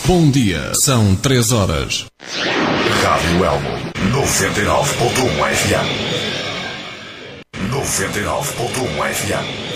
Bom dia, são 3 horas. Rádio Elmo, 99.1 FM. 99.1 FM.